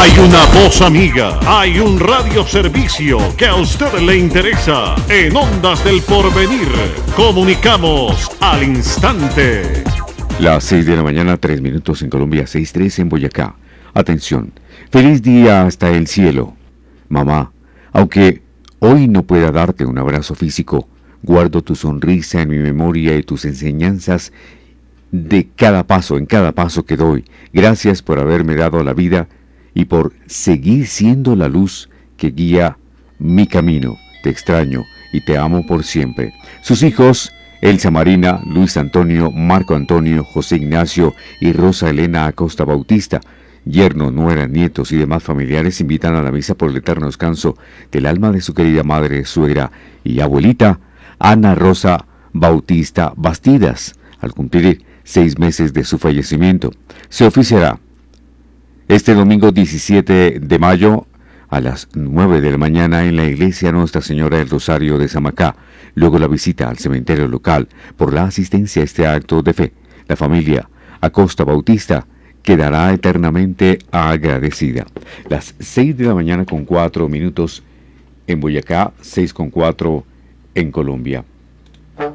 Hay una voz amiga, hay un radioservicio que a usted le interesa. En Ondas del Porvenir, comunicamos al instante. Las 6 de la mañana, 3 minutos en Colombia, 6:03 en Boyacá. Atención, feliz día hasta el cielo. Mamá, aunque hoy no pueda darte un abrazo físico, guardo tu sonrisa en mi memoria y tus enseñanzas en cada paso que doy. Gracias por haberme dado la vida y por seguir siendo la luz que guía mi camino. Te extraño y te amo por siempre. Sus hijos, Elsa Marina, Luis Antonio, Marco Antonio, José Ignacio y Rosa Elena Acosta Bautista, yernos, nueras, nietos y demás familiares invitan a la misa por el eterno descanso del alma de su querida madre, suegra y abuelita, Ana Rosa Bautista Bastidas, al cumplir 6 meses de su fallecimiento. Se oficiará este domingo 17 de mayo a las 9 de la mañana en la iglesia Nuestra Señora del Rosario de Samacá. Luego la visita al cementerio local. Por la asistencia a este acto de fe, la familia Acosta Bautista quedará eternamente agradecida. Las 6 de la mañana con 4 minutos en Boyacá, 6:04 en Colombia.